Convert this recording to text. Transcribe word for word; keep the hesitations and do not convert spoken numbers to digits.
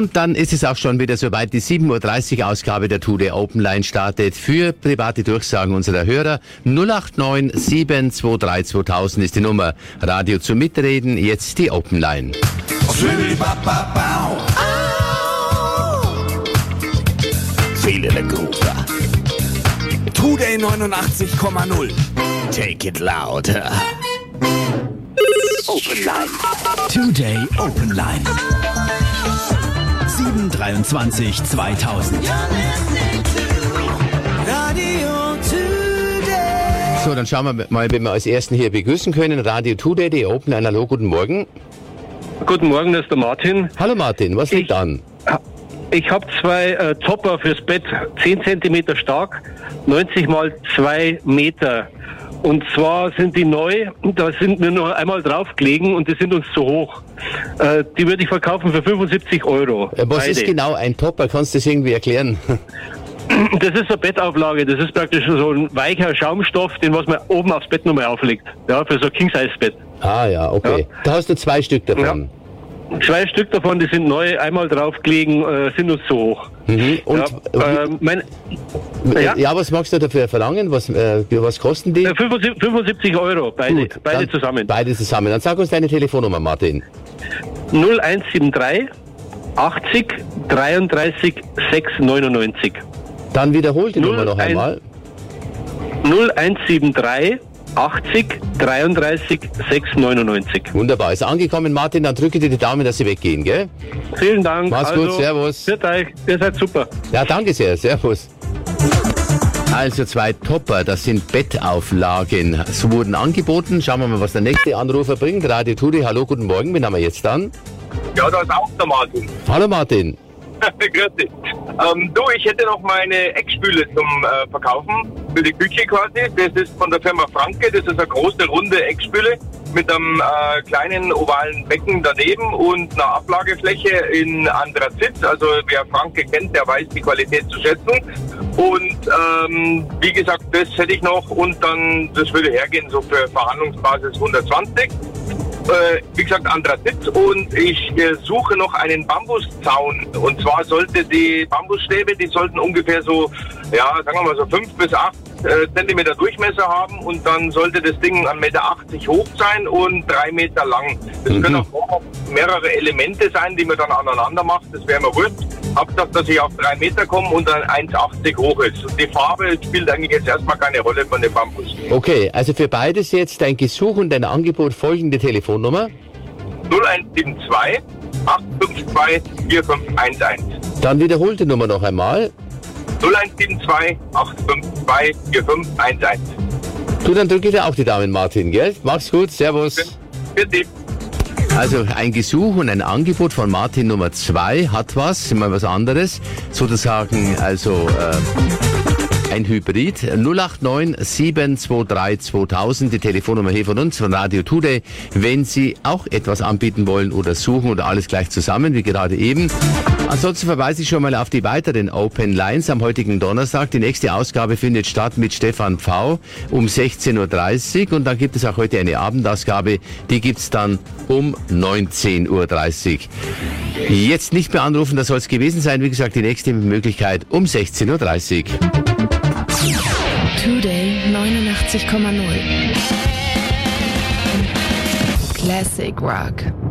Und dann ist es auch schon wieder soweit, die sieben Uhr dreißig Ausgabe der Today Open Line startet. Für private Durchsagen unserer Hörer null acht neun sieben zwei drei zweitausend ist die Nummer. Radio zum Mitreden, jetzt die Open Line. Feeling a groove. Today neunundachtzig Komma null. Take it louder. Open Line. Today Open Line. sieben dreiundzwanzig zweitausend. So, dann schauen wir mal, wenn wir als Ersten hier begrüßen können. Radio Today, die Open Line. Hallo, guten Morgen. Guten Morgen, das ist der Martin. Hallo Martin, was liegt ich, an? Ich habe zwei äh, Topper fürs Bett, zehn Zentimeter stark, neunzig mal zwei Meter. Und zwar sind die neu, da sind wir nur einmal draufgelegen und die sind uns zu hoch. Äh, die würde ich verkaufen für fünfundsiebzig Euro. Äh, was beide. ist genau ein Topper? Kannst du das irgendwie erklären? Das ist eine Bettauflage, das ist praktisch so ein weicher Schaumstoff, den was man oben aufs Bett nochmal auflegt. Ja, für so ein King-Size-Bett. Ah ja, okay. Ja. Da hast du zwei Stück davon. Ja. Zwei Stück davon, die sind neu, einmal draufgelegen, äh, sind uns zu hoch. Mhm. Und ja, äh, mein, ja? ja, was magst du dafür verlangen? Was, äh, was kosten die? Äh, fünfundsiebzig Euro, beide, Gut, beide zusammen. Beide zusammen. Dann sag uns deine Telefonnummer, Martin. null eins sieben drei achtzig dreiunddreißig sechs neunundneunzig. Dann wiederhol die Nummer noch einmal. null eins sieben drei achtzig dreiunddreißig sechs neunundneunzig. Wunderbar, ist angekommen, Martin. Dann drücke dir die Daumen, dass sie weggehen, gell? Vielen Dank. Mach's also, gut, servus. Für euch, ihr seid super. Ja, danke sehr, servus. Also zwei Topper, das sind Bettauflagen. So wurden angeboten. Schauen wir mal, was der nächste Anrufer bringt. Radio Today, hallo, guten Morgen. Wen haben wir jetzt dann? Ja, da ist auch der Martin. Hallo Martin. Grüß dich. Ähm, du, ich hätte noch meine Eckspüle zum äh, Verkaufen, für die Küche quasi. Das ist von der Firma Franke, das ist eine große, runde Eckspüle mit einem äh, kleinen ovalen Becken daneben und einer Ablagefläche in Andrazit. Also wer Franke kennt, der weiß die Qualität zu schätzen. Und ähm, wie gesagt, das hätte ich noch und dann, das würde hergehen so für Verhandlungsbasis hundertzwanzig. Äh, wie gesagt, Andrazit und ich äh, suche noch einen Bambuszaun und zwar sollte die Bambusstäbe, die sollten ungefähr so, ja, sagen wir mal so fünf bis acht äh, Zentimeter Durchmesser haben und dann sollte das Ding ein Meter achtzig hoch sein und drei Meter lang. Das mhm. können auch mehrere Elemente sein, die man dann aneinander macht, das wäre mir wurscht. Hauptsache, dass ich auf drei Meter komme und dann eins achtzig hoch ist. Und die Farbe spielt eigentlich jetzt erstmal keine Rolle von dem Bambus. Okay, also für beides jetzt dein Gesuch und dein Angebot, folgende Telefonnummer. null eins sieben zwei acht fünf zwei vier fünf eins eins. Dann wiederhol die Nummer noch einmal. null eins sieben zwei acht fünf zwei vier fünf eins eins. Du, dann drücke ich dir auch die Daumen, Martin, gell? Mach's gut, servus. Bitte. Also ein Gesuch und ein Angebot von Martin Nummer zwei hat was, immer was anderes, sozusagen also äh, ein Hybrid. null acht neun sieben zwei drei zweitausend, die Telefonnummer hier von uns, von Radio Today, wenn Sie auch etwas anbieten wollen oder suchen oder alles gleich zusammen, wie gerade eben. Ansonsten verweise ich schon mal auf die weiteren Open Lines am heutigen Donnerstag. Die nächste Ausgabe findet statt mit Stefan Pfau um sechzehn Uhr dreißig und dann gibt es auch heute eine Abendausgabe, die gibt's dann um neunzehn Uhr dreißig. Jetzt nicht mehr anrufen, das soll es gewesen sein. Wie gesagt, die nächste Möglichkeit um sechzehn Uhr dreißig. Today neunundachtzig Komma null. Classic Rock.